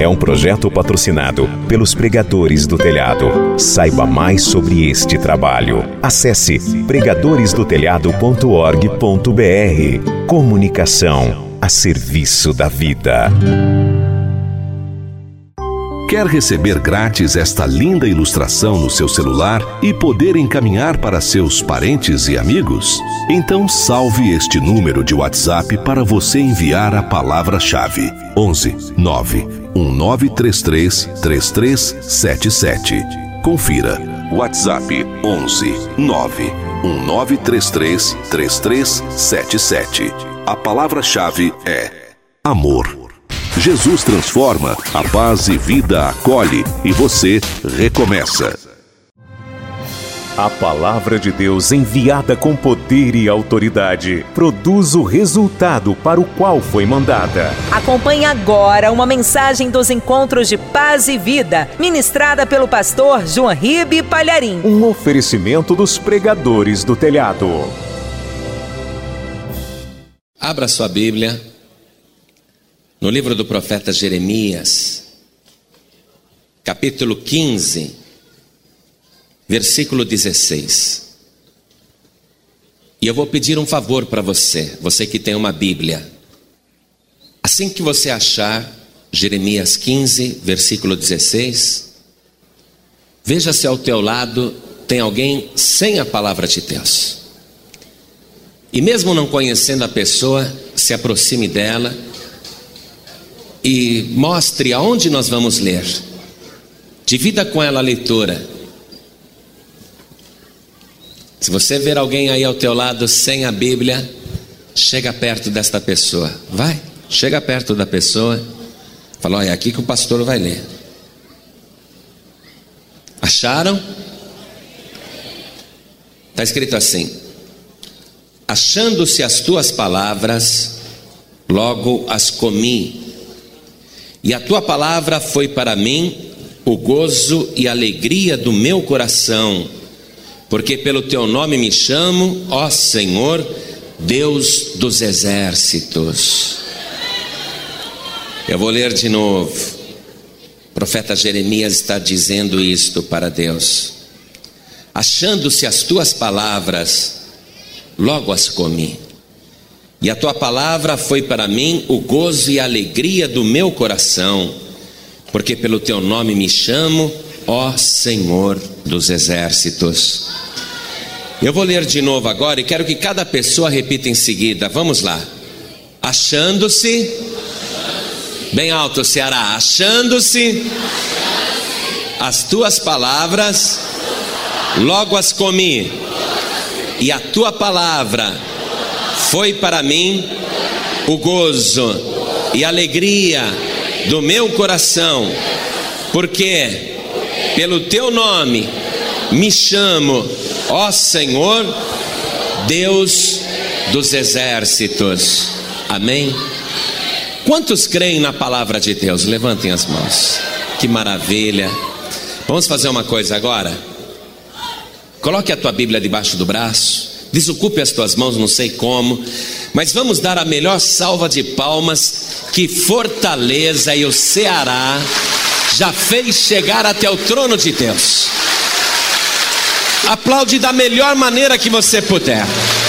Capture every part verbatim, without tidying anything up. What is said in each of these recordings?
é um projeto patrocinado pelos Pregadores do Telhado. Saiba mais sobre este trabalho. Acesse pregadores do telhado ponto org ponto br. Comunicação a serviço da vida. Quer receber grátis esta linda ilustração no seu celular e poder encaminhar para seus parentes e amigos? Então salve este número de WhatsApp para você enviar a palavra-chave onze nove um nove três três três três sete sete. Confira. WhatsApp onze nove um nove três três três três sete sete. A palavra-chave é amor. Jesus transforma, a paz e vida acolhe e você recomeça. A palavra de Deus enviada com poder e autoridade produz o resultado para o qual foi mandada. Acompanhe agora uma mensagem dos encontros de paz e vida, ministrada pelo pastor João Ribe Palharim. Um oferecimento dos Pregadores do Telhado. Abra sua Bíblia no livro do profeta Jeremias, capítulo quinze, versículo dezesseis. E eu vou pedir um favor para você, você que tem uma Bíblia. Assim que você achar Jeremias quinze, versículo dezesseis, veja se ao teu lado tem alguém sem a palavra de Deus. E mesmo não conhecendo a pessoa, se aproxime dela e mostre aonde nós vamos ler. Divida com ela a leitura. Se você ver alguém aí ao teu lado sem a Bíblia, chega perto desta pessoa. Vai, chega perto da pessoa. Fala, olha, é aqui que o pastor vai ler. Acharam? Está escrito assim: achando-se as tuas palavras, logo as comi. E a tua palavra foi para mim o gozo e a alegria do meu coração, porque pelo teu nome me chamo, ó Senhor, Deus dos exércitos. Eu vou ler de novo. O profeta Jeremias está dizendo isto para Deus: achando-se as tuas palavras, logo as comi. E a tua palavra foi para mim o gozo e a alegria do meu coração, porque pelo teu nome me chamo, ó Senhor dos exércitos. Eu vou ler de novo agora e quero que cada pessoa repita em seguida. Vamos lá. Achando-se, bem alto, Ceará. Achando-se as tuas palavras, logo as comi. E a tua palavra foi para mim o gozo e a alegria do meu coração, porque pelo teu nome me chamo, ó Senhor, Deus dos exércitos. Amém? Quantos creem na palavra de Deus? Levantem as mãos. Que maravilha. Vamos fazer uma coisa agora. Coloque a tua Bíblia debaixo do braço. Desocupe as tuas mãos, não sei como, mas vamos dar a melhor salva de palmas que Fortaleza e o Ceará já fez chegar até o trono de Deus. Aplaude da melhor maneira que você puder.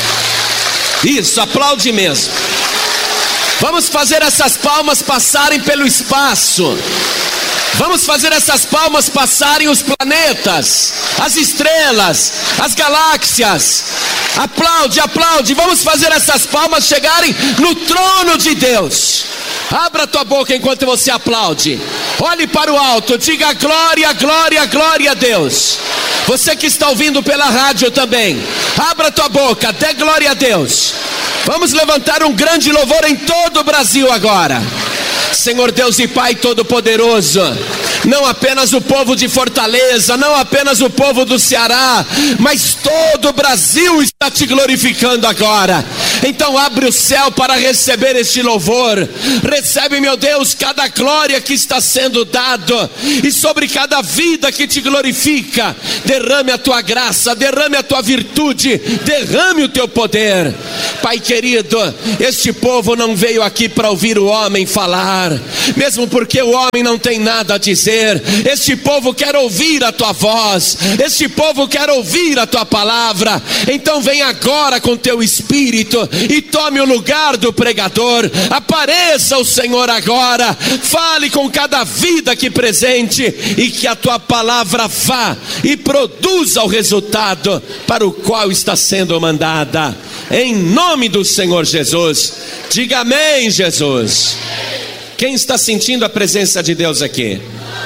Isso, aplaude mesmo. Vamos fazer essas palmas passarem pelo espaço. Vamos fazer essas palmas passarem os planetas, as estrelas, as galáxias. Aplaude, aplaude. Vamos fazer essas palmas chegarem no trono de Deus. Abra tua boca enquanto você aplaude. Olhe para o alto, diga glória, glória, glória a Deus. Você que está ouvindo pela rádio também, abra tua boca, dê glória a Deus. Vamos levantar um grande louvor em todo o Brasil agora. Senhor Deus e Pai Todo-Poderoso, não apenas o povo de Fortaleza, não apenas o povo do Ceará, mas todo o Brasil está te glorificando agora. Então abre o céu para receber este louvor. Recebe, meu Deus, cada glória que está sendo dado, e sobre cada vida que te glorifica, derrame a tua graça, derrame a tua virtude, derrame o teu poder. Pai querido, este povo não veio aqui para ouvir o homem falar, mesmo porque o homem não tem nada a dizer. Este povo quer ouvir a tua voz, este povo quer ouvir a tua palavra. Então vem agora com teu Espírito e tome o lugar do pregador. Apareça o Senhor agora, fale com cada vida aqui presente, e que a tua palavra vá e produza o resultado para o qual está sendo mandada, em nome do Senhor Jesus. Diga amém, Jesus. Quem está sentindo a presença de Deus aqui?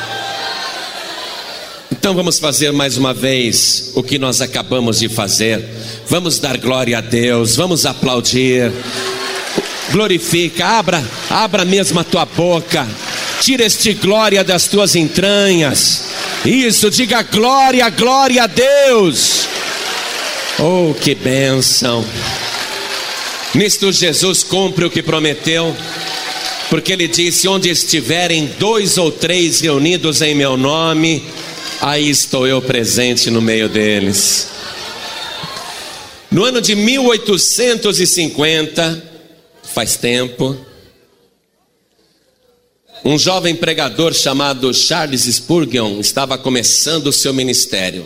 Então vamos fazer mais uma vez o que nós acabamos de fazer. Vamos dar glória a Deus, vamos aplaudir. Glorifica, abra, abra mesmo a tua boca. Tira este glória das tuas entranhas. Isso, diga glória, glória a Deus. Oh, que bênção. Nisto Jesus cumpre o que prometeu, porque ele disse: onde estiverem dois ou três reunidos em meu nome, aí estou eu presente no meio deles. No ano de mil oitocentos e cinquenta, faz tempo, um jovem pregador chamado Charles Spurgeon estava começando o seu ministério.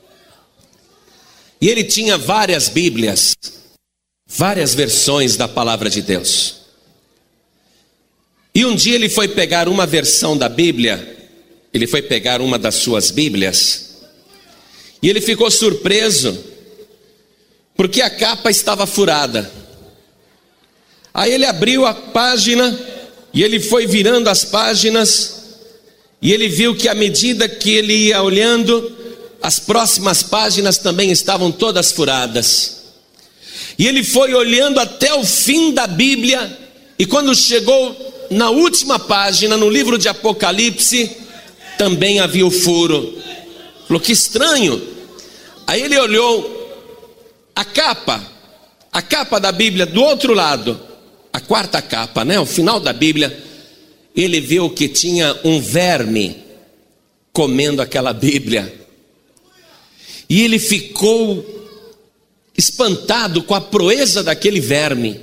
E ele tinha várias Bíblias, várias versões da palavra de Deus. E um dia ele foi pegar uma versão da Bíblia, ele foi pegar uma das suas Bíblias, e ele ficou surpreso, porque a capa estava furada. Aí ele abriu a página, e ele foi virando as páginas, e ele viu que à medida que ele ia olhando, as próximas páginas também estavam todas furadas. E ele foi olhando até o fim da Bíblia, e quando chegou na última página, no livro de Apocalipse, também havia o furo. Falou: que estranho. Aí ele olhou a capa, a capa da Bíblia do outro lado, a quarta capa, né, o final da Bíblia. Ele viu que tinha um verme comendo aquela Bíblia, e ele ficou espantado com a proeza daquele verme.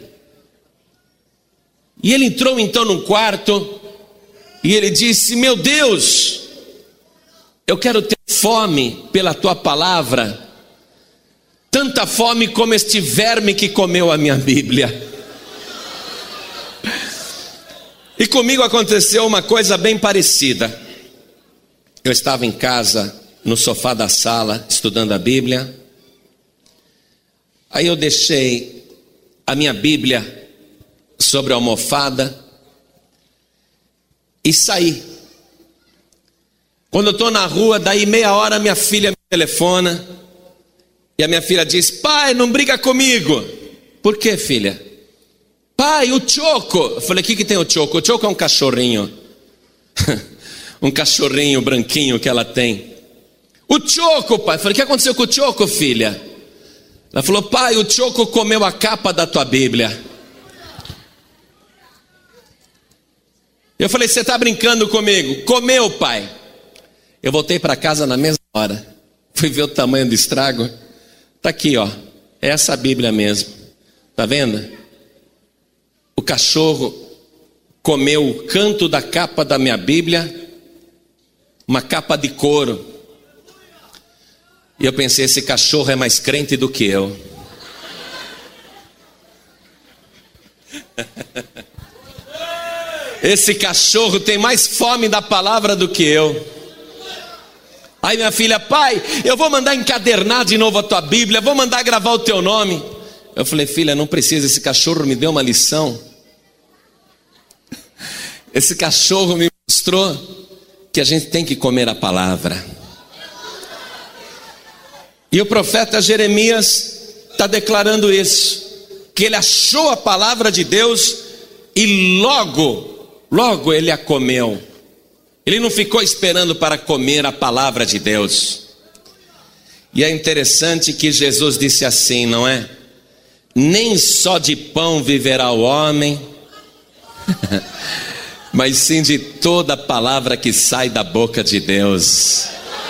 E ele entrou então no quarto, e ele disse: meu Deus, eu quero ter fome pela tua palavra, tanta fome como este verme que comeu a minha Bíblia. E comigo aconteceu uma coisa bem parecida. Eu estava em casa, no sofá da sala, estudando a Bíblia. Aí eu deixei a minha Bíblia sobre a almofada e saí. Quando eu estou na rua, daí meia hora minha filha me telefona, e a minha filha diz: pai, não briga comigo. Por quê, filha? Pai, o Choco. Eu falei: o que, que tem o Choco? O Choco é um cachorrinho. Um cachorrinho branquinho que ela tem. O Choco, pai. Eu falei: o que aconteceu com o Choco, filha? Ela falou: pai, o Choco comeu a capa da tua Bíblia. Eu falei: você está brincando comigo? Comeu, pai. Eu voltei para casa na mesma hora, fui ver o tamanho do estrago. Está aqui, ó, é essa Bíblia mesmo. Está vendo? O cachorro comeu o canto da capa da minha Bíblia, uma capa de couro. E eu pensei: esse cachorro é mais crente do que eu. Esse cachorro tem mais fome da palavra do que eu. Aí minha filha: pai, eu vou mandar encadernar de novo a tua Bíblia, vou mandar gravar o teu nome. Eu falei: filha, não precisa, esse cachorro me deu uma lição. Esse cachorro me mostrou que a gente tem que comer a palavra. E o profeta Jeremias está declarando isso, que ele achou a palavra de Deus e logo, logo ele a comeu. Ele não ficou esperando para comer a palavra de Deus. E é interessante que Jesus disse assim, não é? nem só de pão viverá o homem, mas sim de toda palavra que sai da boca de Deus.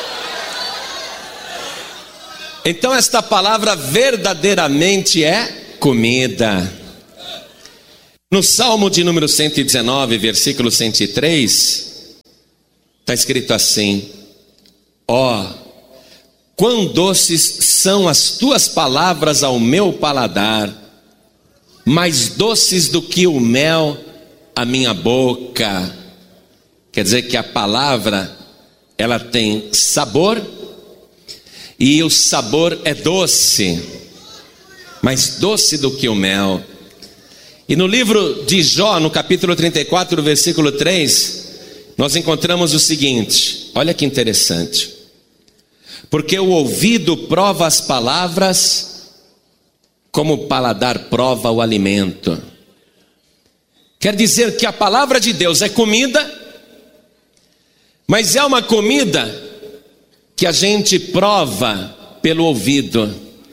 Então esta palavra verdadeiramente é comida. No Salmo de número cento e dezenove, versículo cento e três, está escrito assim: ó, oh, quão doces são as tuas palavras ao meu paladar, mais doces do que o mel à minha boca. Quer dizer que a palavra, ela tem sabor, e o sabor é doce, mais doce do que o mel. E no livro de Jó, no capítulo trinta e quatro, versículo três, nós encontramos o seguinte, olha que interessante: porque o ouvido prova as palavras, como o paladar prova o alimento. Quer dizer que a palavra de Deus é comida, mas é uma comida que a gente prova pelo ouvido.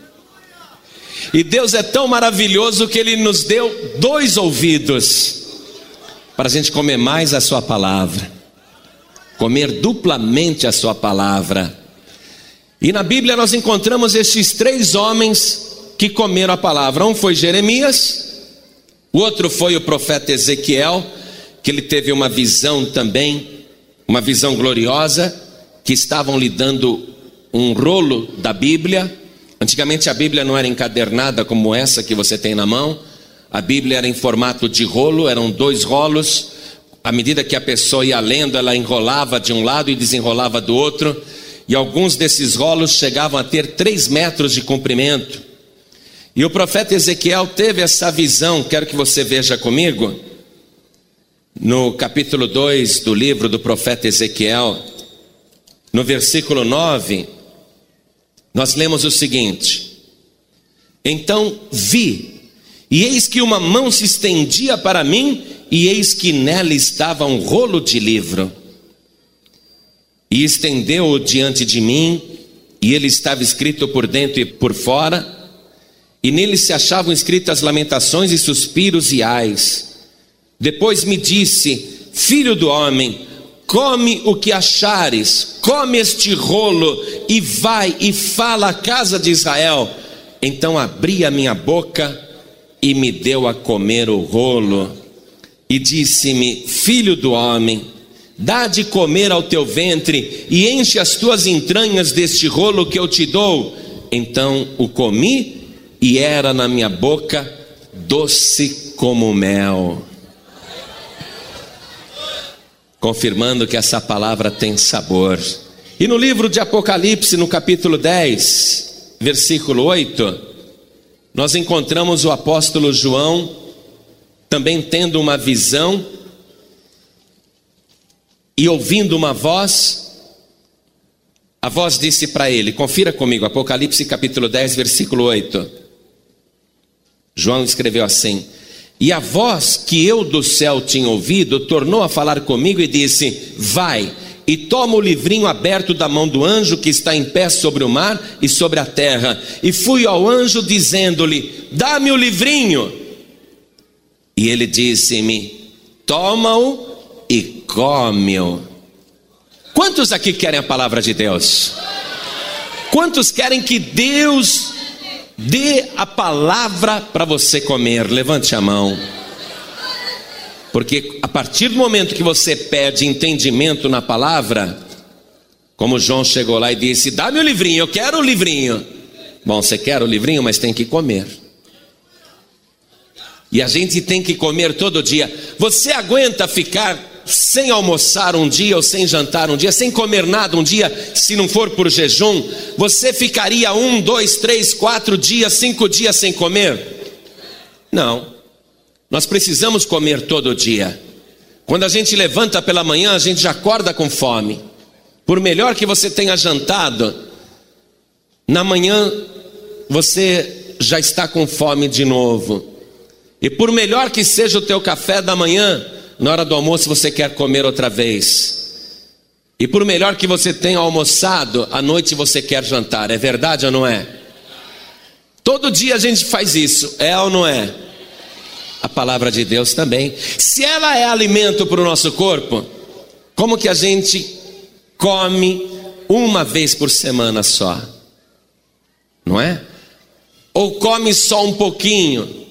E Deus é tão maravilhoso que Ele nos deu dois ouvidos para a gente comer mais a sua palavra, comer duplamente a sua palavra. E na Bíblia nós encontramos estes três homens que comeram a palavra. Um foi Jeremias, o outro foi o profeta Ezequiel, que ele teve uma visão também, uma visão gloriosa, que estavam lhe dando um rolo da Bíblia. Antigamente a Bíblia não era encadernada como essa que você tem na mão. A Bíblia era em formato de rolo, eram dois rolos. À medida que a pessoa ia lendo, ela enrolava de um lado e desenrolava do outro. E alguns desses rolos chegavam a ter três metros de comprimento. E o profeta Ezequiel teve essa visão, quero que você veja comigo. No capítulo dois do livro do profeta Ezequiel, no versículo nove, nós lemos o seguinte: então vi, e eis que uma mão se estendia para mim, e eis que nela estava um rolo de livro. E estendeu-o diante de mim, e ele estava escrito por dentro e por fora, e nele se achavam escritas lamentações e suspiros e ais. Depois me disse: filho do homem, come o que achares, come este rolo, e vai e fala à casa de Israel. Então abri a minha boca, e me deu a comer o rolo, e disse-me: filho do homem, dá de comer ao teu ventre, e enche as tuas entranhas deste rolo que eu te dou. Então o comi, e era na minha boca doce como mel. Confirmando que essa palavra tem sabor. E no livro de Apocalipse, no capítulo dez, versículo oito, nós encontramos o apóstolo João também tendo uma visão e ouvindo uma voz. A voz disse para ele, confira comigo, Apocalipse capítulo dez, versículo oito. João escreveu assim: e a voz que eu do céu tinha ouvido tornou a falar comigo e disse: vai e toma o livrinho aberto da mão do anjo que está em pé sobre o mar e sobre a terra. E fui ao anjo dizendo-lhe: dá-me o livrinho. E ele disse-me: toma-o e come-o. Quantos aqui querem a palavra de Deus? Quantos querem que Deus dê a palavra para você comer? Levante a mão. Porque a partir do momento que você pede entendimento na palavra, como João chegou lá e disse: dá-me o livrinho, eu quero o livrinho. Bom, você quer o livrinho, mas tem que comer. E a gente tem que comer todo dia. Você aguenta ficar sem almoçar um dia ou sem jantar um dia, sem comer nada um dia, se não for por jejum? Você ficaria um, dois, três, quatro dias, cinco dias sem comer? Não. Nós precisamos comer todo dia. Quando a gente levanta pela manhã, a gente já acorda com fome. Por melhor que você tenha jantado, na manhã você já está com fome de novo. E por melhor que seja o teu café da manhã, na hora do almoço você quer comer outra vez. E por melhor que você tenha almoçado, à noite você quer jantar. É verdade ou não é? Todo dia a gente faz isso, é ou não é? A palavra de Deus também. Se ela é alimento para o nosso corpo, como que a gente come uma vez por semana só? Não é? Ou come só um pouquinho?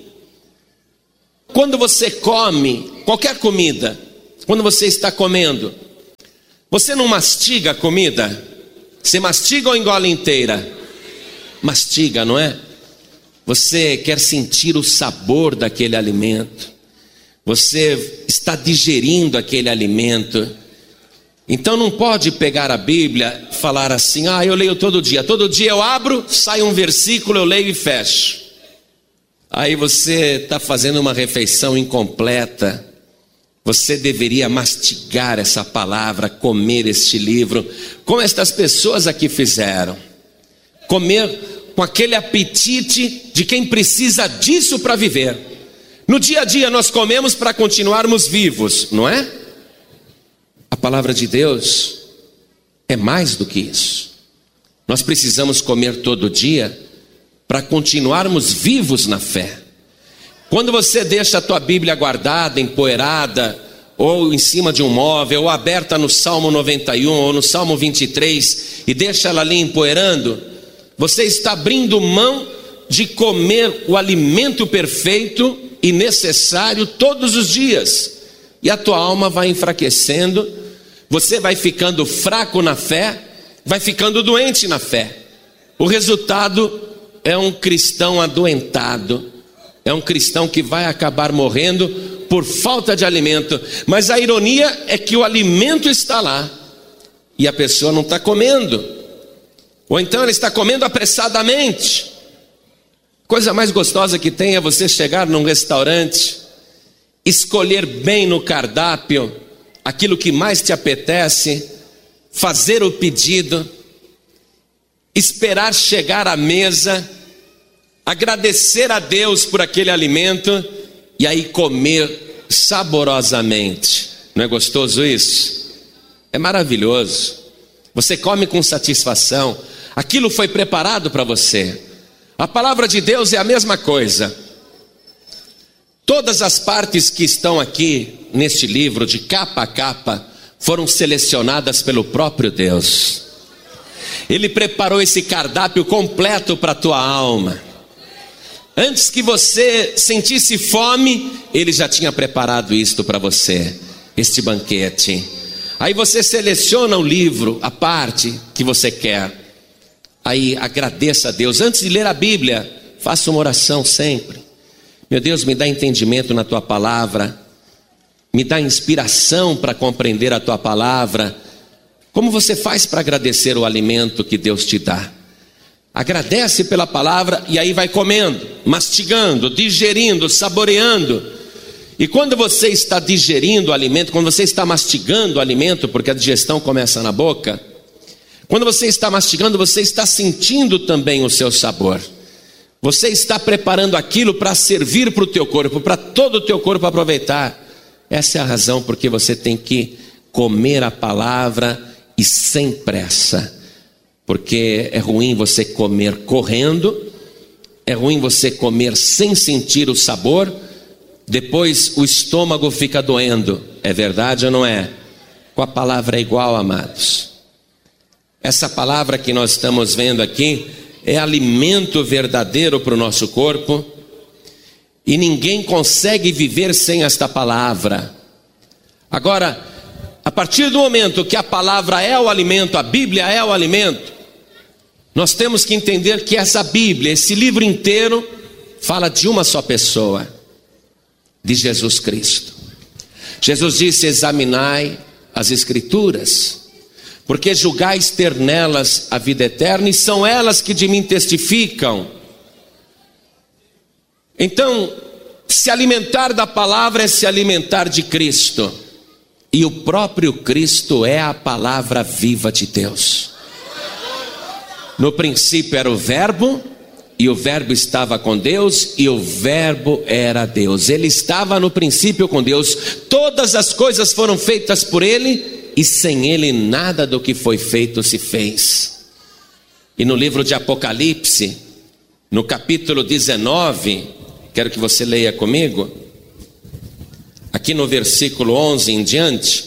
Quando você come qualquer comida, quando você está comendo, você não mastiga a comida? Você mastiga ou engole inteira? Mastiga, não é? Você quer sentir o sabor daquele alimento. Você está digerindo aquele alimento. Então não pode pegar a Bíblia e falar assim: ah, eu leio todo dia. Todo dia eu abro, sai um versículo, eu leio e fecho. Aí você está fazendo uma refeição incompleta. Você deveria mastigar essa palavra, comer este livro, como estas pessoas aqui fizeram. Comer com aquele apetite de quem precisa disso para viver. No dia a dia nós comemos para continuarmos vivos, não é? A palavra de Deus é mais do que isso. Nós precisamos comer todo dia para continuarmos vivos na fé. Quando você deixa a tua Bíblia guardada, empoeirada, ou em cima de um móvel, ou aberta no Salmo noventa e um, ou no Salmo vinte e três, e deixa ela ali empoeirando, você está abrindo mão de comer o alimento perfeito e necessário todos os dias. E a tua alma vai enfraquecendo, você vai ficando fraco na fé, vai ficando doente na fé. O resultado é um cristão adoentado, é um cristão que vai acabar morrendo por falta de alimento. Mas a ironia é que o alimento está lá e a pessoa não está comendo. Ou então ela está comendo apressadamente. Coisa mais gostosa que tem é você chegar num restaurante, escolher bem no cardápio aquilo que mais te apetece, fazer o pedido, esperar chegar à mesa, agradecer a Deus por aquele alimento e aí comer saborosamente. Não é gostoso isso? É maravilhoso. Você come com satisfação. Aquilo foi preparado para você. A palavra de Deus é a mesma coisa. Todas as partes que estão aqui neste livro, de capa a capa, foram selecionadas pelo próprio Deus. Ele preparou esse cardápio completo para a tua alma. Antes que você sentisse fome, Ele já tinha preparado isto para você, este banquete. Aí você seleciona o livro, a parte que você quer. Aí agradeça a Deus. Antes de ler a Bíblia, faça uma oração sempre. Meu Deus, me dá entendimento na tua palavra, me dá inspiração para compreender a tua palavra. Como você faz para agradecer o alimento que Deus te dá? Agradece pela palavra e aí vai comendo, mastigando, digerindo, saboreando. E quando você está digerindo o alimento, quando você está mastigando o alimento, porque a digestão começa na boca, quando você está mastigando, você está sentindo também o seu sabor. Você está preparando aquilo para servir para o teu corpo, para todo o teu corpo aproveitar. Essa é a razão porque você tem que comer a palavra e sem pressa. Porque é ruim você comer correndo, é ruim você comer sem sentir o sabor, depois o estômago fica doendo. É verdade ou não é? Com a palavra é igual, amados. Essa palavra que nós estamos vendo aqui é alimento verdadeiro para o nosso corpo, e ninguém consegue viver sem esta palavra. Agora, a partir do momento que a palavra é o alimento, a Bíblia é o alimento, nós temos que entender que essa Bíblia, esse livro inteiro, fala de uma só pessoa, de Jesus Cristo. Jesus disse: examinai as Escrituras, porque julgais ter nelas a vida eterna, e são elas que de mim testificam. Então, se alimentar da palavra é se alimentar de Cristo, e o próprio Cristo é a palavra viva de Deus. No princípio era o Verbo, e o Verbo estava com Deus, e o Verbo era Deus. Ele estava no princípio com Deus. Todas as coisas foram feitas por Ele, e sem Ele nada do que foi feito se fez. E no livro de Apocalipse, no capítulo dezenove, quero que você leia comigo, aqui no versículo onze em diante,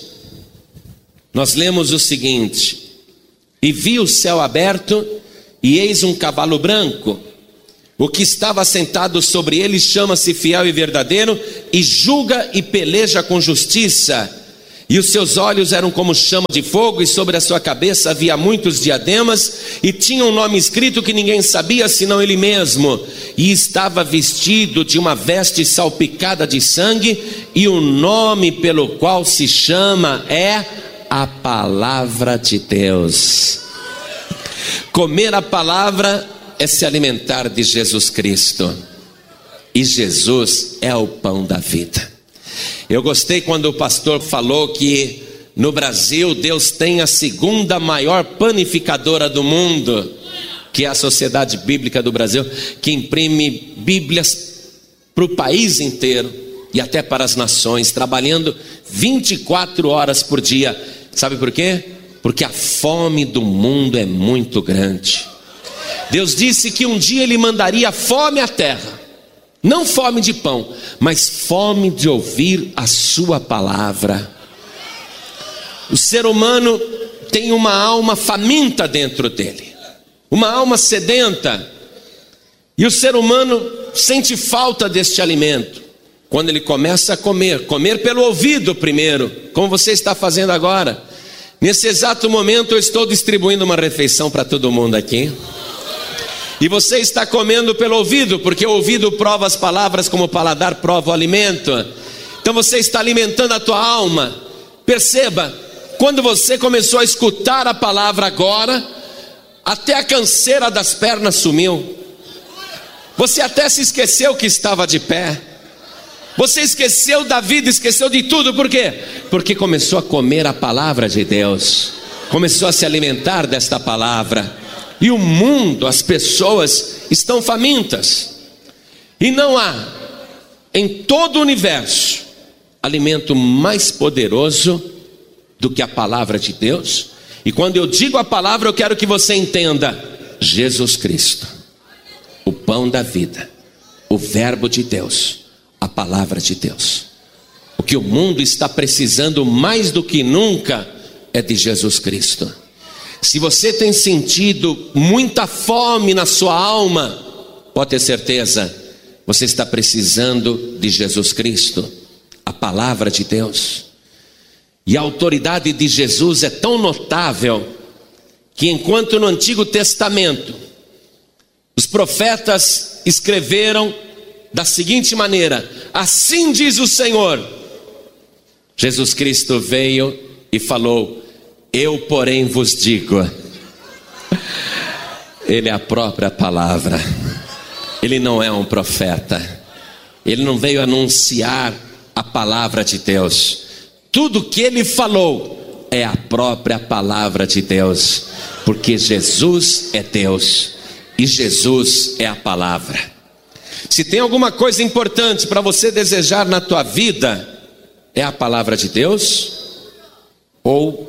nós lemos o seguinte: e vi o céu aberto, e eis um cavalo branco, o que estava sentado sobre ele chama-se Fiel e Verdadeiro, e julga e peleja com justiça, e os seus olhos eram como chama de fogo, e sobre a sua cabeça havia muitos diademas, e tinha um nome escrito que ninguém sabia senão ele mesmo, e estava vestido de uma veste salpicada de sangue, e o nome pelo qual se chama é a Palavra de Deus. Comer a palavra é se alimentar de Jesus Cristo, e Jesus é o pão da vida. Eu gostei quando o pastor falou que no Brasil Deus tem a segunda maior panificadora do mundo, que é a Sociedade Bíblica do Brasil, que imprime Bíblias para o país inteiro e até para as nações, trabalhando vinte e quatro horas por dia. Sabe por quê? Porque a fome do mundo é muito grande. Deus disse que um dia Ele mandaria fome à terra, não fome de pão, mas fome de ouvir a sua palavra. O ser humano tem uma alma faminta dentro dele, uma alma sedenta, e o ser humano sente falta deste alimento. Quando ele começa a comer, comer pelo ouvido primeiro, como você está fazendo agora. Nesse exato momento eu estou distribuindo uma refeição para todo mundo aqui, e você está comendo pelo ouvido, porque o ouvido prova as palavras como o paladar prova o alimento. Então você está alimentando a tua alma. Perceba, quando você começou a escutar a palavra agora, até a canseira das pernas sumiu. Você até se esqueceu que estava de pé. Você esqueceu da vida, esqueceu de tudo. Por quê? Porque começou a comer a palavra de Deus, começou a se alimentar desta palavra. E o mundo, as pessoas estão famintas, e não há em todo o universo alimento mais poderoso do que a palavra de Deus. E quando eu digo a palavra, eu quero que você entenda: Jesus Cristo, o pão da vida, o verbo de Deus, a palavra de Deus. O que o mundo está precisando mais do que nunca é de Jesus Cristo. Se você tem sentido muita fome na sua alma, pode ter certeza, você está precisando de Jesus Cristo, a palavra de Deus. E a autoridade de Jesus é tão notável, que enquanto no Antigo Testamento os profetas escreveram da seguinte maneira: assim diz o Senhor, Jesus Cristo veio e falou: eu, porém, vos digo. Ele é a própria palavra. Ele não é um profeta. Ele não veio anunciar a palavra de Deus. Tudo que ele falou é a própria palavra de Deus, porque Jesus é Deus e Jesus é a palavra. Se tem alguma coisa importante para você desejar na tua vida, é a palavra de Deus, ou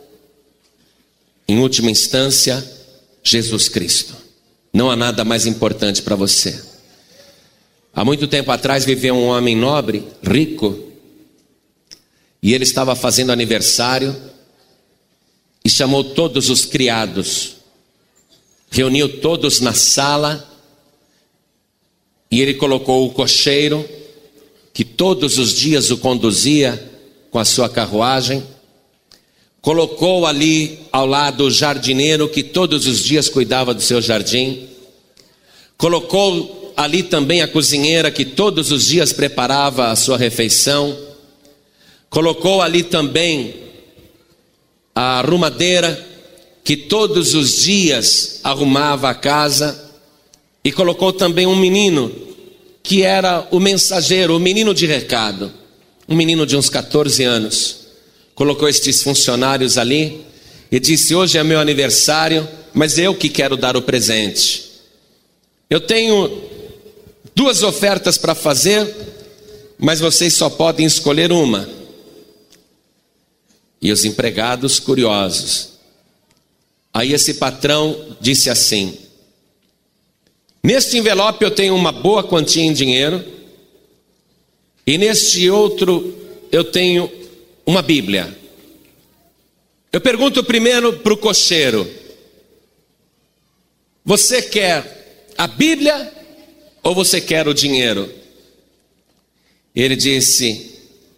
em última instância, Jesus Cristo. Não há nada mais importante para você. Há muito tempo atrás vivia um homem nobre, rico, e ele estava fazendo aniversário e chamou todos os criados, reuniu todos na sala, e ele colocou o cocheiro, que todos os dias o conduzia com a sua carruagem, colocou ali ao lado o jardineiro, que todos os dias cuidava do seu jardim, colocou ali também a cozinheira, que todos os dias preparava a sua refeição, colocou ali também a arrumadeira, que todos os dias arrumava a casa, e colocou também um menino, que era o mensageiro, o menino de recado, um menino de uns catorze anos. Colocou estes funcionários ali e disse: hoje é meu aniversário, mas eu que quero dar o presente. Eu tenho duas ofertas para fazer, mas vocês só podem escolher uma. E os empregados curiosos. Aí esse patrão disse assim: Neste envelope eu tenho uma boa quantia em dinheiro, e neste outro eu tenho uma Bíblia. Eu pergunto primeiro para o cocheiro: você quer a Bíblia ou você quer o dinheiro? Ele disse: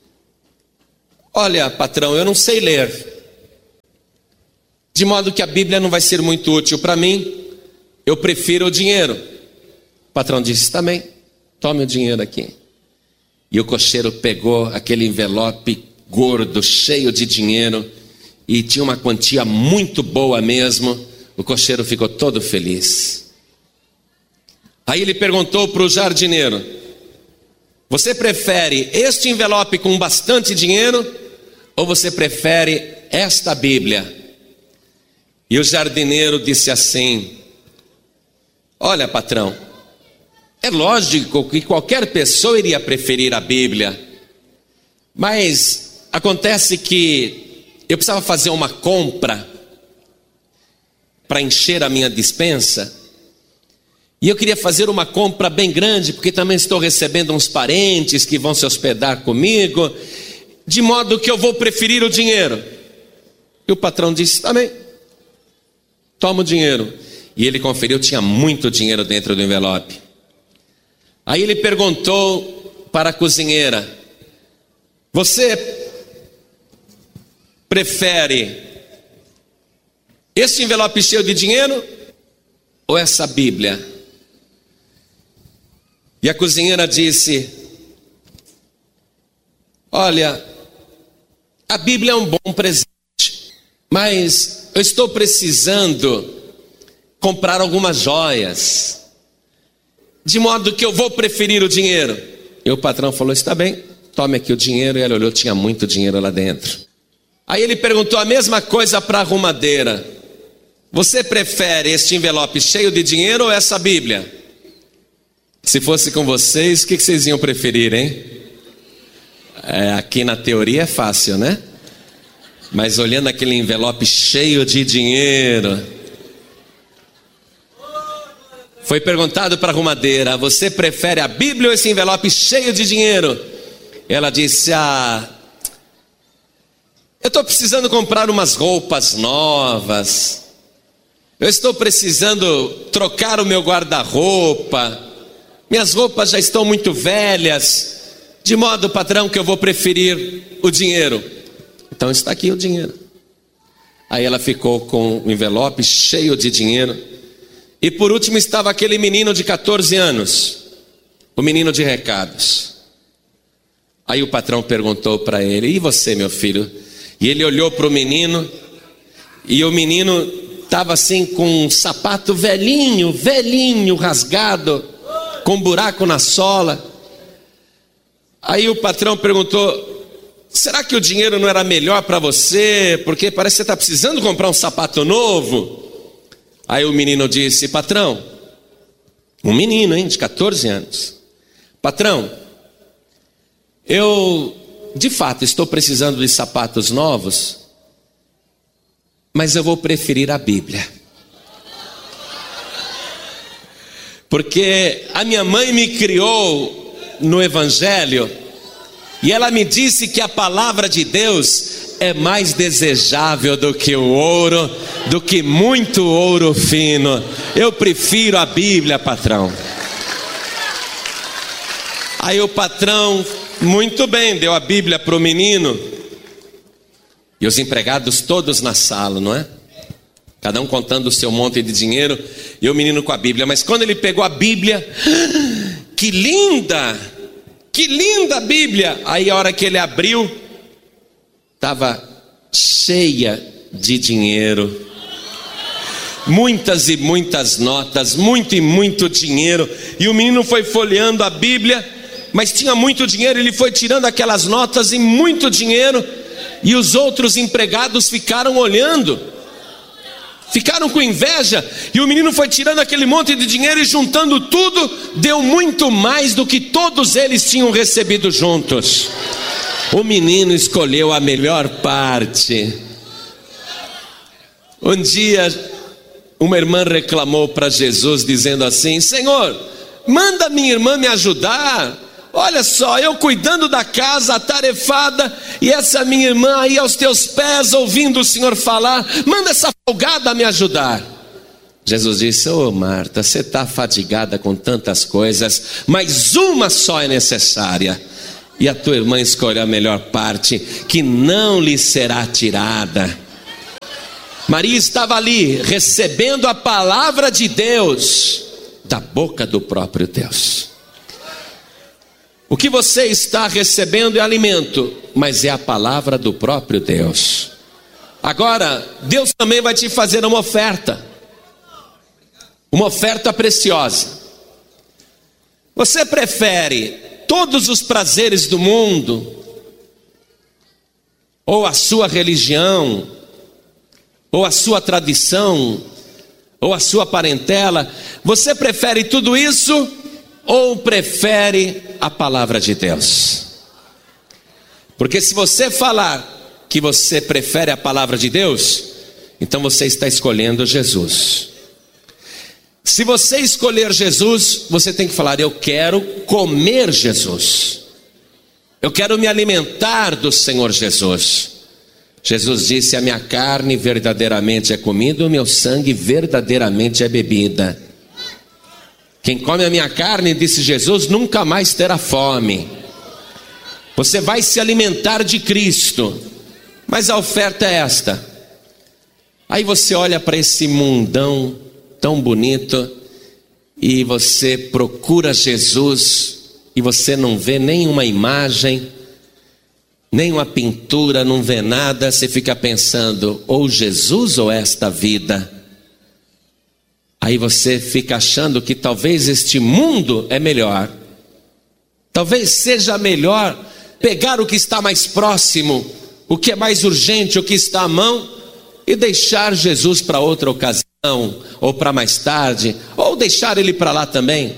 olha, patrão, eu não sei ler, de modo que a Bíblia não vai ser muito útil para mim, eu prefiro o dinheiro. O patrão disse: tá bem, tome o dinheiro aqui. E o cocheiro pegou aquele envelope gordo, cheio de dinheiro, e tinha uma quantia muito boa mesmo. O cocheiro ficou todo feliz. Aí ele perguntou para o jardineiro: você prefere este envelope com bastante dinheiro ou você prefere esta Bíblia? E o jardineiro disse assim: olha, patrão, é lógico que qualquer pessoa iria preferir a Bíblia, mas acontece que eu precisava fazer uma compra para encher a minha despensa, e eu queria fazer uma compra bem grande, porque também estou recebendo uns parentes que vão se hospedar comigo, de modo que eu vou preferir o dinheiro. E o patrão disse: tá bem, toma o dinheiro. E ele conferiu, tinha muito dinheiro dentro do envelope. Aí ele perguntou para a cozinheira: você prefere esse envelope cheio de dinheiro ou essa Bíblia? E a cozinheira disse: olha, a Bíblia é um bom presente, mas eu estou precisando comprar algumas joias, de modo que eu vou preferir o dinheiro. E o patrão falou: está bem, tome aqui o dinheiro. E ela olhou, tinha muito dinheiro lá dentro. Aí ele perguntou a mesma coisa para a arrumadeira: você prefere este envelope cheio de dinheiro ou essa Bíblia? Se fosse com vocês, o que vocês iam preferir, hein? É, aqui na teoria é fácil, né? Mas olhando aquele envelope cheio de dinheiro, foi perguntado para a arrumadeira: você prefere a Bíblia ou esse envelope cheio de dinheiro? Ela disse: ah, eu estou precisando comprar umas roupas novas, eu estou precisando trocar o meu guarda-roupa, minhas roupas já estão muito velhas, de modo, patrão, que eu vou preferir o dinheiro. Então está aqui o dinheiro. Aí ela ficou com o envelope cheio de dinheiro. E por último estava aquele menino de catorze anos, o menino de recados. Aí o patrão perguntou para ele: e você, meu filho? E ele olhou para o menino, e o menino estava assim com um sapato velhinho, velhinho, rasgado, com buraco na sola. Aí o patrão perguntou: será que o dinheiro não era melhor para você? Porque parece que você está precisando comprar um sapato novo. Aí o menino disse: patrão, um menino, hein, de catorze anos: patrão, eu de fato estou precisando de sapatos novos, mas eu vou preferir a Bíblia, porque a minha mãe me criou no Evangelho, e ela me disse que a palavra de Deus é mais desejável do que o ouro, do que muito ouro fino. Eu prefiro a Bíblia, patrão. Aí o patrão, muito bem, deu a Bíblia para o menino. E os empregados todos na sala, não é? Cada um contando o seu monte de dinheiro, e o menino com a Bíblia. Mas quando ele pegou a Bíblia, que linda! Que linda a Bíblia! Aí a hora que ele abriu, estava cheia de dinheiro. Muitas e muitas notas, muito e muito dinheiro. E o menino foi folheando a Bíblia, mas tinha muito dinheiro. Ele foi tirando aquelas notas e muito dinheiro. E os outros empregados ficaram olhando, ficaram com inveja. E o menino foi tirando aquele monte de dinheiro e juntando tudo, deu muito mais do que todos eles tinham recebido juntos. O menino escolheu a melhor parte. Um dia uma irmã reclamou para Jesus dizendo assim: Senhor, manda minha irmã me ajudar. Olha só, eu cuidando da casa, atarefada, e essa minha irmã aí aos teus pés, ouvindo o Senhor falar, manda essa folgada me ajudar. Jesus disse: ô Marta, você está fadigada com tantas coisas, mas uma só é necessária. E a tua irmã escolheu a melhor parte, que não lhe será tirada. Maria estava ali, recebendo a palavra de Deus, da boca do próprio Deus. O que você está recebendo é alimento, mas é a palavra do próprio Deus. Agora, Deus também vai te fazer uma oferta. Uma oferta preciosa. Você prefere todos os prazeres do mundo, ou a sua religião, ou a sua tradição, ou a sua parentela? Você prefere tudo isso, ou prefere a palavra de Deus? Porque se você falar que você prefere a palavra de Deus, então você está escolhendo Jesus. Se você escolher Jesus, você tem que falar: eu quero comer Jesus, eu quero me alimentar do Senhor Jesus. Jesus disse: a minha carne verdadeiramente é comida, o meu sangue verdadeiramente é bebida. Quem come a minha carne, disse Jesus, nunca mais terá fome. Você vai se alimentar de Cristo. Mas a oferta é esta. Aí você olha para esse mundão tão bonito e você procura Jesus e você não vê nenhuma imagem, nenhuma pintura, não vê nada. Você fica pensando: ou Jesus ou esta vida? Aí você fica achando que talvez este mundo é melhor. Talvez seja melhor pegar o que está mais próximo, o que é mais urgente, o que está à mão, e deixar Jesus para outra ocasião, ou para mais tarde, ou deixar ele para lá também.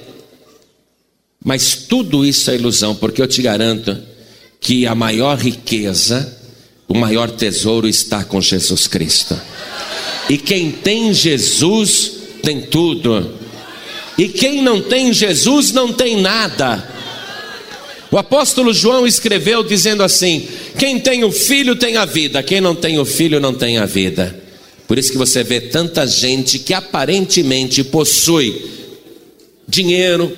Mas tudo isso é ilusão, porque eu te garanto que a maior riqueza, o maior tesouro está com Jesus Cristo. E quem tem Jesus tem tudo, e quem não tem Jesus não tem nada. O apóstolo João escreveu dizendo assim: quem tem o filho tem a vida, quem não tem o filho não tem a vida. Por isso que você vê tanta gente que aparentemente possui dinheiro,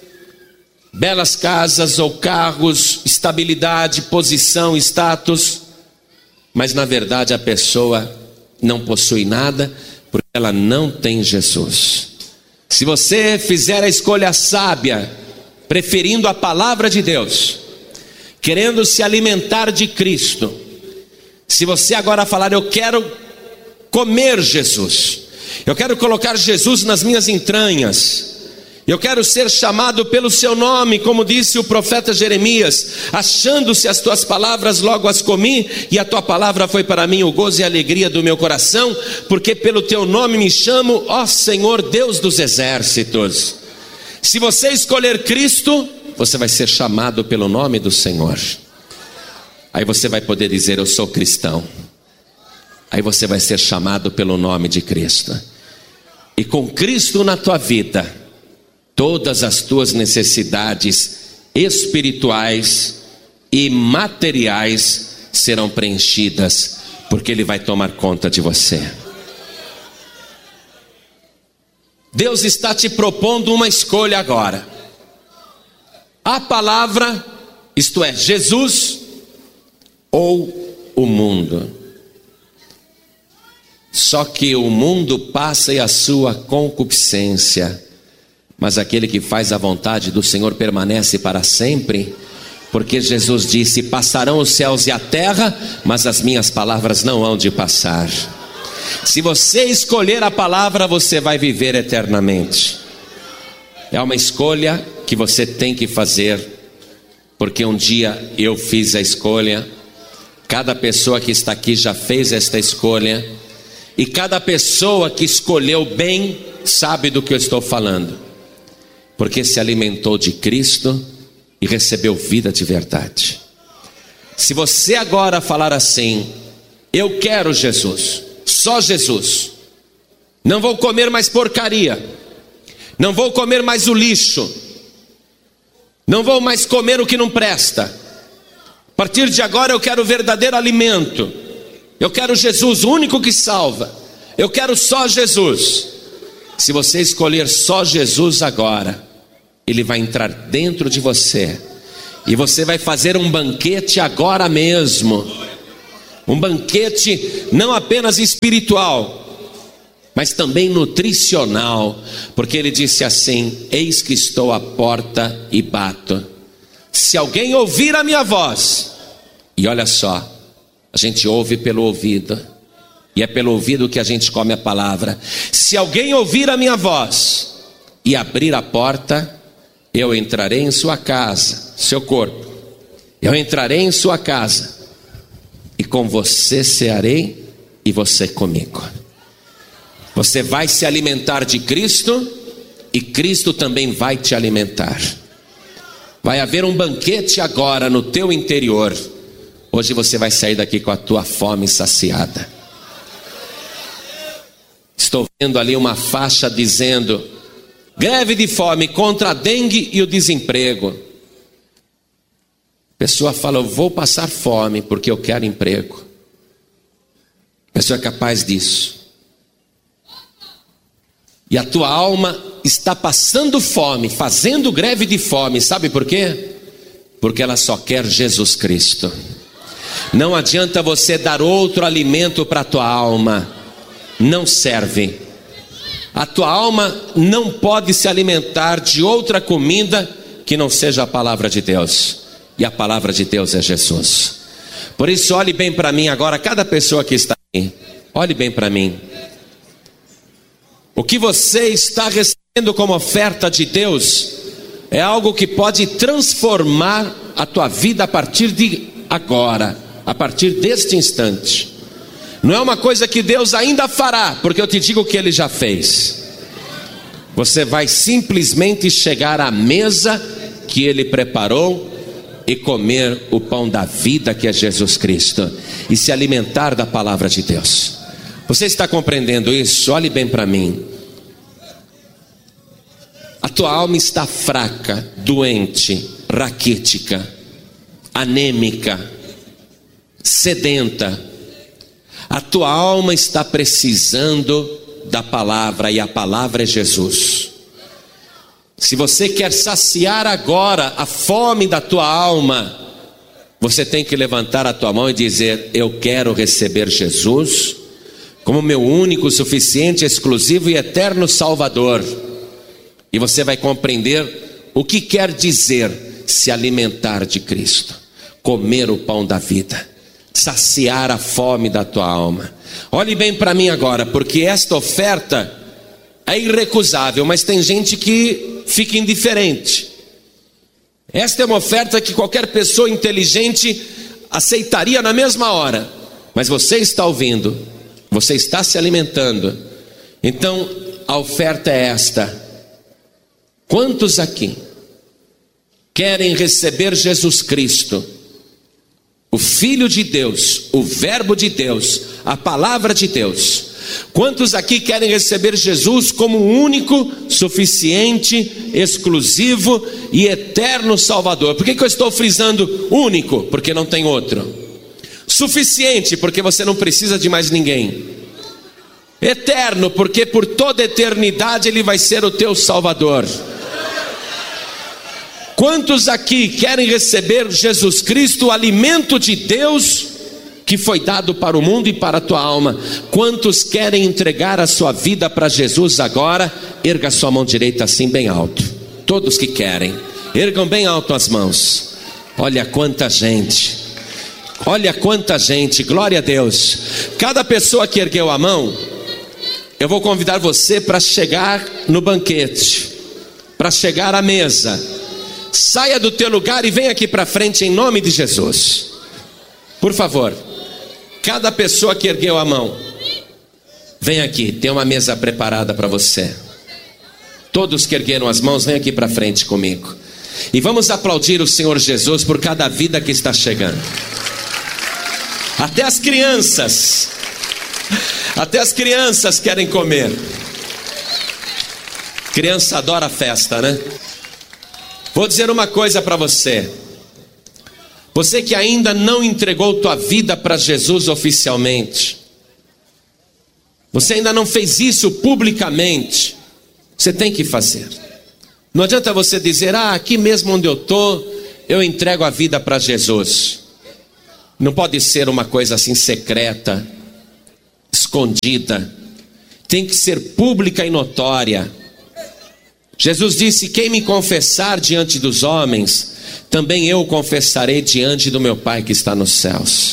belas casas ou carros, estabilidade, posição, status, mas na verdade a pessoa não possui nada, porque ela não tem Jesus. Se você fizer a escolha sábia, preferindo a palavra de Deus, querendo se alimentar de Cristo, se você agora falar: eu quero comer Jesus, eu quero colocar Jesus nas minhas entranhas, eu quero ser chamado pelo seu nome, como disse o profeta Jeremias: achando-se as tuas palavras, logo as comi, e a tua palavra foi para mim o gozo e a alegria do meu coração, porque pelo teu nome me chamo, ó Senhor Deus dos exércitos. Se você escolher Cristo, você vai ser chamado pelo nome do Senhor. Aí você vai poder dizer: eu sou cristão. Aí você vai ser chamado pelo nome de Cristo. E com Cristo na tua vida, todas as tuas necessidades espirituais e materiais serão preenchidas, porque Ele vai tomar conta de você. Deus está te propondo uma escolha agora: a palavra, isto é, Jesus, ou o mundo. Só que o mundo passa e a sua concupiscência, mas aquele que faz a vontade do Senhor permanece para sempre, porque Jesus disse: passarão os céus e a terra, mas as minhas palavras não hão de passar. Se você escolher a palavra, você vai viver eternamente. É uma escolha que você tem que fazer, porque um dia eu fiz a escolha, cada pessoa que está aqui já fez esta escolha, e cada pessoa que escolheu bem sabe do que eu estou falando, porque se alimentou de Cristo e recebeu vida de verdade. Se você agora falar assim: eu quero Jesus, só Jesus, Não vou comer mais porcaria. Não vou comer mais o lixo. Não vou mais comer o que não presta. A partir de agora eu quero o verdadeiro alimento. Eu quero Jesus, o único que salva. Eu quero só Jesus. Se você escolher só Jesus agora, Ele vai entrar dentro de você. E você vai fazer um banquete agora mesmo. Um banquete não apenas espiritual, mas também nutricional. Porque Ele disse assim: eis que estou à porta e bato. Se alguém ouvir a minha voz. E olha só, a gente ouve pelo ouvido. E é pelo ouvido que a gente come a palavra. Se alguém ouvir a minha voz e abrir a porta, eu entrarei em sua casa, seu corpo. Eu entrarei em sua casa. E com você cearei e você comigo. Você vai se alimentar de Cristo e Cristo também vai te alimentar. Vai haver um banquete agora no teu interior. Hoje você vai sair daqui com a tua fome saciada. Estou vendo ali uma faixa dizendo: greve de fome contra a dengue e o desemprego. A pessoa fala: eu vou passar fome porque eu quero emprego. A pessoa é capaz disso. E a tua alma está passando fome, fazendo greve de fome. Sabe por quê? Porque ela só quer Jesus Cristo. Não adianta você dar outro alimento para a tua alma. Não serve. A tua alma não pode se alimentar de outra comida que não seja a palavra de Deus. E a palavra de Deus é Jesus. Por isso, olhe bem para mim agora, cada pessoa que está aqui. Olhe bem para mim. O que você está recebendo como oferta de Deus é algo que pode transformar a tua vida a partir de agora, a partir deste instante. Não é uma coisa que Deus ainda fará, porque eu te digo que Ele já fez. Você vai simplesmente chegar à mesa que Ele preparou e comer o pão da vida, que é Jesus Cristo, e se alimentar da palavra de Deus. Você está compreendendo isso? Olhe bem para mim. A tua alma está fraca, doente, raquítica, anêmica, sedenta. A tua alma está precisando da palavra, e a palavra é Jesus. Se você quer saciar agora a fome da tua alma, você tem que levantar a tua mão e dizer: eu quero receber Jesus como meu único, suficiente, exclusivo e eterno Salvador. E você vai compreender o que quer dizer se alimentar de Cristo, comer o pão da vida, saciar a fome da tua alma. Olhe bem para mim agora, porque esta oferta é irrecusável, mas tem gente que fica indiferente. Esta é uma oferta que qualquer pessoa inteligente aceitaria na mesma hora, mas você está ouvindo, você está se alimentando. Então a oferta é esta. Quantos aqui querem receber Jesus Cristo, o Filho de Deus, o Verbo de Deus, a Palavra de Deus? Quantos aqui querem receber Jesus como o único, suficiente, exclusivo e eterno Salvador? Por que que eu estou frisando único? Porque não tem outro. Suficiente, porque você não precisa de mais ninguém. Eterno, porque por toda eternidade Ele vai ser o teu Salvador. Quantos aqui querem receber Jesus Cristo, o alimento de Deus que foi dado para o mundo e para a tua alma? Quantos querem entregar a sua vida para Jesus agora? Erga sua mão direita assim bem alto. Todos que querem, ergam bem alto as mãos. Olha quanta gente, olha quanta gente, glória a Deus. Cada pessoa que ergueu a mão, eu vou convidar você para chegar no banquete, para chegar à mesa. Saia do teu lugar e venha aqui para frente em nome de Jesus. Por favor, cada pessoa que ergueu a mão, vem aqui, tem uma mesa preparada para você. Todos que ergueram as mãos, vem aqui para frente comigo. E vamos aplaudir o Senhor Jesus por cada vida que está chegando. Até as crianças, Até as crianças querem comer. Criança adora festa, né? Vou dizer uma coisa para você. Você que ainda não entregou tua vida para Jesus oficialmente, você ainda não fez isso publicamente, você tem que fazer. Não adianta você dizer, ah, aqui mesmo onde eu estou, eu entrego a vida para Jesus. Não pode ser uma coisa assim secreta, escondida. Tem que ser pública e notória. Jesus disse, quem me confessar diante dos homens, também eu o confessarei diante do meu Pai que está nos céus.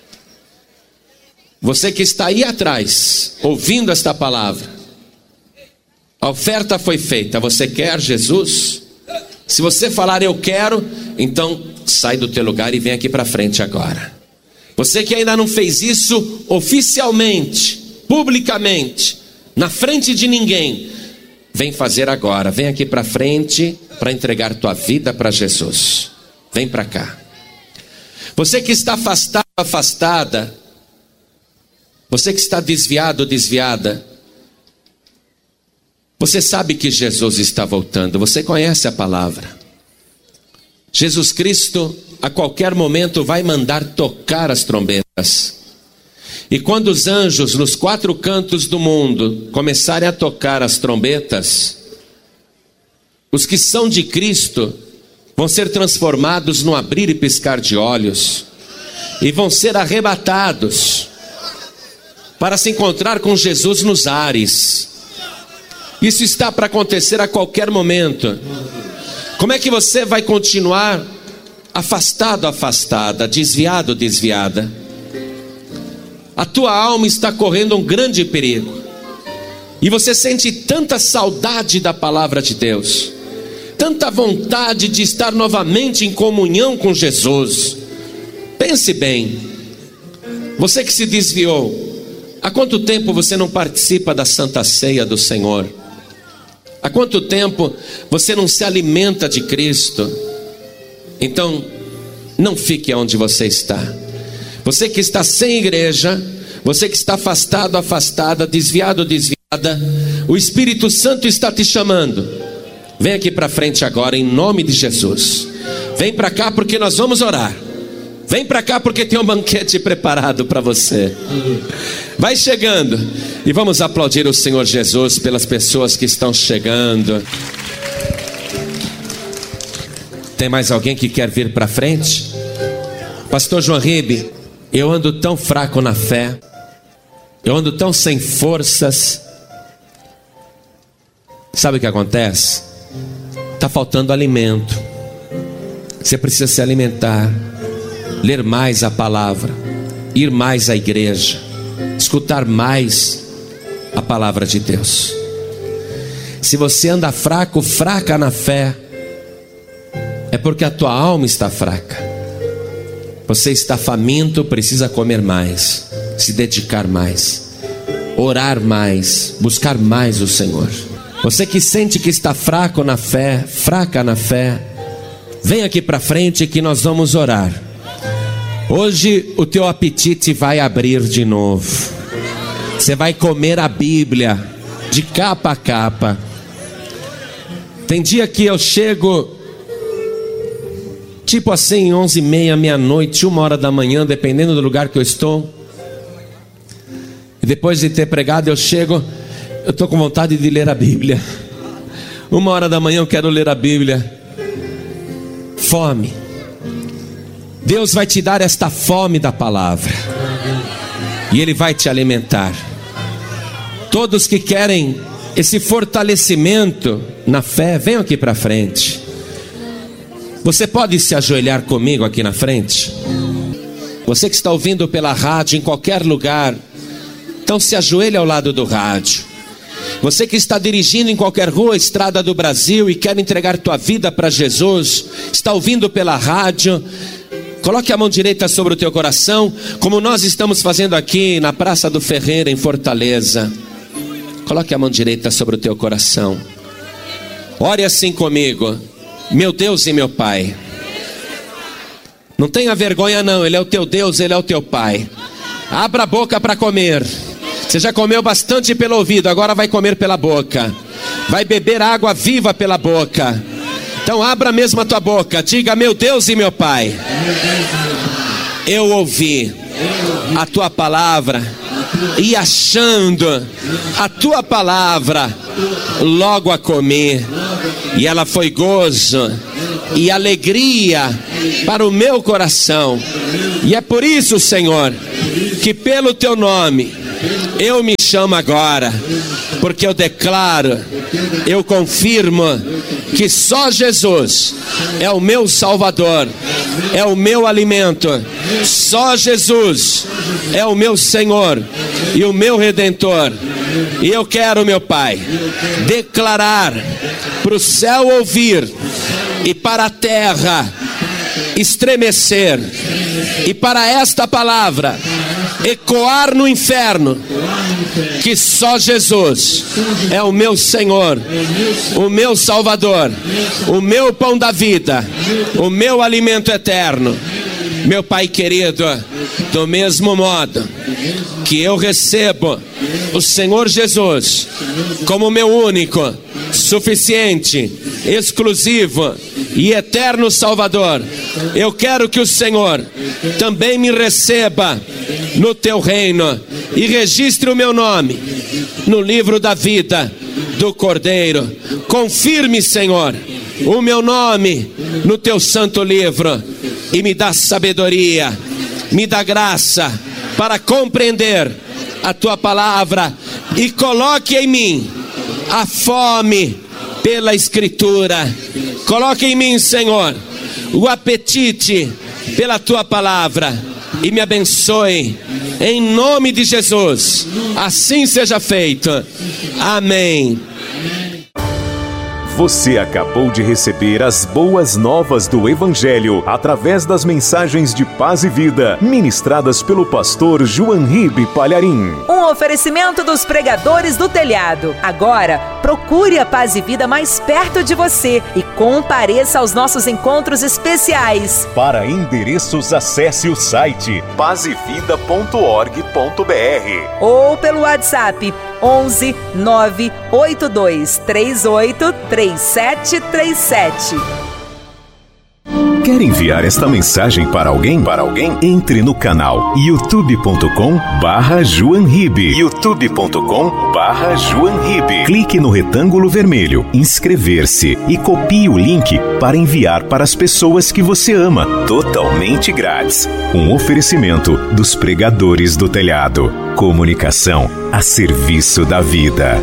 Você que está aí atrás, ouvindo esta palavra, a oferta foi feita, você quer Jesus? Se você falar eu quero, então sai do teu lugar e vem aqui para frente agora. Você que ainda não fez isso oficialmente, publicamente, na frente de ninguém, vem fazer agora, vem aqui para frente para entregar tua vida para Jesus. Vem para cá. Você que está afastado, afastada, você que está desviado ou desviada, você sabe que Jesus está voltando, você conhece a palavra. Jesus Cristo a qualquer momento vai mandar tocar as trombetas. E quando os anjos nos quatro cantos do mundo começarem a tocar as trombetas, os que são de Cristo vão ser transformados no abrir e piscar de olhos, e vão ser arrebatados para se encontrar com Jesus nos ares. Isso está para acontecer a qualquer momento. Como é que você vai continuar afastado, afastada, desviado, desviada? A tua alma está correndo um grande perigo. E você sente tanta saudade da palavra de Deus, tanta vontade de estar novamente em comunhão com Jesus. Pense bem, você que se desviou, há quanto tempo você não participa da Santa Ceia do Senhor? Há quanto tempo você não se alimenta de Cristo? Então, não fique onde você está. Você que está sem igreja, você que está afastado, afastada, desviado, desviada, o Espírito Santo está te chamando. Vem aqui para frente agora, em nome de Jesus. Vem para cá porque nós vamos orar. Vem para cá porque tem um banquete preparado para você. Vai chegando e vamos aplaudir o Senhor Jesus pelas pessoas que estão chegando. Tem mais alguém que quer vir para frente? Pastor João Ribe, eu ando tão fraco na fé, eu ando tão sem forças. Sabe o que acontece? Está faltando alimento. Você precisa se alimentar, ler mais a palavra, ir mais à igreja, escutar mais a palavra de Deus. Se você anda fraco, fraca na fé, é porque a tua alma está fraca. Você está faminto, precisa comer mais, se dedicar mais, orar mais, buscar mais o Senhor. Você que sente que está fraco na fé, fraca na fé, vem aqui para frente que nós vamos orar. Hoje o teu apetite vai abrir de novo. Você vai comer a Bíblia de capa a capa. Tem dia que eu chego tipo assim, onze e meia, meia-noite, uma hora da manhã, dependendo do lugar que eu estou. E depois de ter pregado, eu chego, eu estou com vontade de ler a Bíblia. Uma hora da manhã eu quero ler a Bíblia. Fome. Deus vai te dar esta fome da palavra, e Ele vai te alimentar. Todos que querem esse fortalecimento na fé, venham aqui para frente. Você pode se ajoelhar comigo aqui na frente? Você que está ouvindo pela rádio em qualquer lugar, então se ajoelhe ao lado do rádio. Você que está dirigindo em qualquer rua, estrada do Brasil e quer entregar tua vida para Jesus, está ouvindo pela rádio, coloque a mão direita sobre o teu coração, como nós estamos fazendo aqui na Praça do Ferreira em Fortaleza. Coloque a mão direita sobre o teu coração. Ore assim comigo. Meu Deus e meu Pai. Não tenha vergonha não, Ele é o teu Deus, Ele é o teu Pai. Abra a boca para comer. Você já comeu bastante pelo ouvido, agora vai comer pela boca. Vai beber água viva pela boca. Então abra mesmo a tua boca, diga: meu Deus e meu Pai, eu ouvi a tua palavra, e achando a tua palavra, logo a comer, e ela foi gozo e alegria para o meu coração. E é por isso, Senhor, que pelo teu nome eu me chamo agora, porque eu declaro, eu confirmo que só Jesus é o meu Salvador, é o meu alimento. Só Jesus é o meu Senhor e o meu Redentor. E eu quero, meu Pai, declarar para o céu ouvir e para a terra estremecer, e para esta palavra ecoar no inferno, que só Jesus é o meu Senhor, o meu Salvador, o meu pão da vida, o meu alimento eterno. Meu Pai querido, do mesmo modo que eu recebo o Senhor Jesus como meu único, suficiente, exclusivo e eterno Salvador, eu quero que o Senhor também me receba no teu reino e registre o meu nome no livro da vida do Cordeiro. Confirme, Senhor, o meu nome no teu santo livro e me dá sabedoria, me dá graça para compreender a tua palavra, e coloque em mim a fome pela Escritura. Coloque em mim, Senhor, o apetite pela tua palavra, e me abençoe em nome de Jesus. Assim seja feito. Amém. Você acabou de receber as boas novas do Evangelho através das mensagens de paz e vida ministradas pelo pastor João Ribe Palharim. Um oferecimento dos pregadores do telhado. Agora, procure a Paz e Vida mais perto de você e compareça aos nossos encontros especiais. Para endereços, acesse o site paz e vida ponto org ponto br ou pelo WhatsApp onze nove oito dois três oito três sete três sete. Quer enviar esta mensagem para alguém? Para alguém? Entre no canal youtube ponto com barra João Ribe. youtube ponto com barra João Ribe. Clique no retângulo vermelho, inscrever-se, e copie o link para enviar para as pessoas que você ama, totalmente grátis. Um oferecimento dos pregadores do telhado. Comunicação a serviço da vida.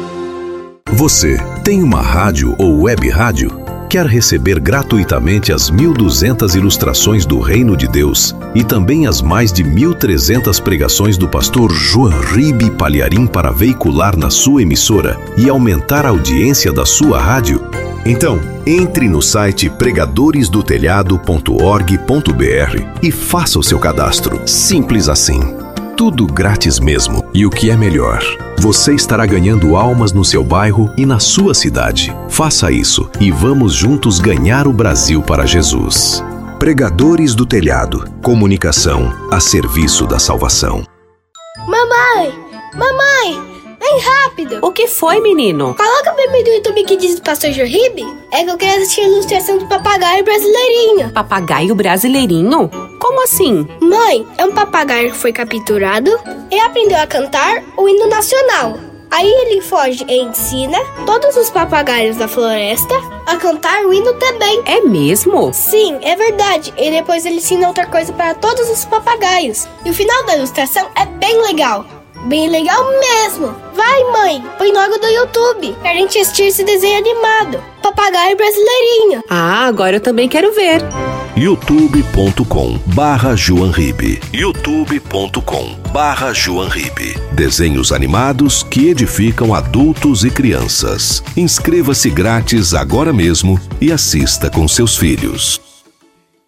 Você tem uma rádio ou web rádio? Quer receber gratuitamente as mil e duzentas ilustrações do Reino de Deus e também as mais de mil e trezentas pregações do pastor João Ribe Palharim para veicular na sua emissora e aumentar a audiência da sua rádio? Então, entre no site pregadores do telhado ponto org ponto br e faça o seu cadastro. Simples assim. Tudo grátis mesmo. E o que é melhor, você estará ganhando almas no seu bairro e na sua cidade. Faça isso e vamos juntos ganhar o Brasil para Jesus. Pregadores do Telhado. Comunicação a serviço da salvação. Mamãe! Mamãe! Vem rápido! O que foi, menino? Coloca o meme do YouTube que diz do pastor João Ribe. É que eu quero assistir a ilustração do papagaio brasileirinho. Papagaio brasileirinho? Como assim? Mãe, é um papagaio que foi capturado e aprendeu a cantar o hino nacional. Aí ele foge e ensina todos os papagaios da floresta a cantar o hino também. É mesmo? Sim, é verdade. E depois ele ensina outra coisa para todos os papagaios. E o final da ilustração é bem legal. Bem legal mesmo. Vai, mãe, põe logo do YouTube pra gente assistir esse desenho animado. Papagaio brasileirinho. Ah, agora eu também quero ver. youtube ponto com barra João Ribe. youtube ponto com barra João Ribe. Desenhos animados que edificam adultos e crianças. Inscreva-se grátis agora mesmo e assista com seus filhos.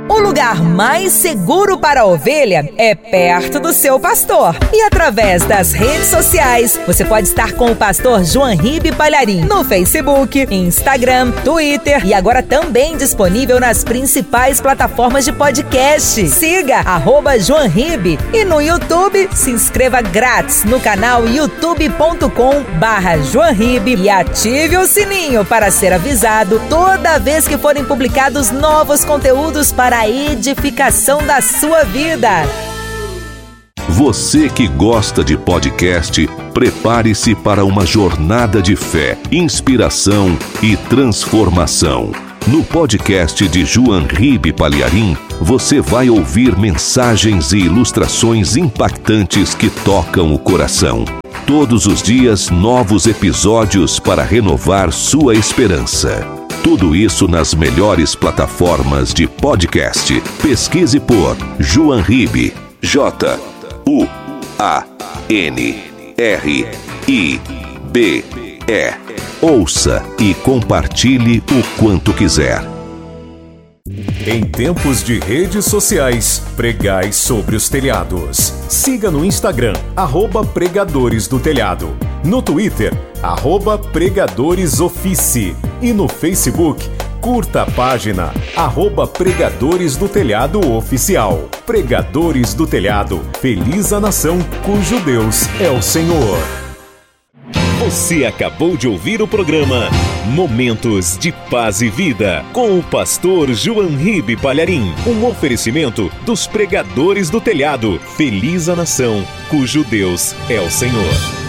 O lugar mais seguro para a ovelha é perto do seu pastor. E através das redes sociais, você pode estar com o pastor João Ribe Palharim no Facebook, Instagram, Twitter e agora também disponível nas principais plataformas de podcast. Siga arroba João Ribe e no YouTube se inscreva grátis no canal youtube ponto com barra João Ribe e ative o sininho para ser avisado toda vez que forem publicados novos conteúdos para a edificação da sua vida. Você que gosta de podcast, prepare-se para uma jornada de fé, inspiração e transformação. No podcast de João Ribe Palharim, você vai ouvir mensagens e ilustrações impactantes que tocam o coração. Todos os dias, novos episódios para renovar sua esperança. Tudo isso nas melhores plataformas de podcast. Pesquise por João Ribe. J U A N R I B E. Ouça e compartilhe o quanto quiser. Em tempos de redes sociais, pregai sobre os telhados. Siga no Instagram, arroba Pregadores do Telhado. No Twitter, arroba PregadoresOffice. E no Facebook, curta a página, arroba Pregadores do Telhado Oficial. Pregadores do Telhado, feliz a nação cujo Deus é o Senhor. Você acabou de ouvir o programa Momentos de Paz e Vida, com o pastor João Ribe Palharim. Um oferecimento dos Pregadores do Telhado. Feliz a nação, cujo Deus é o Senhor.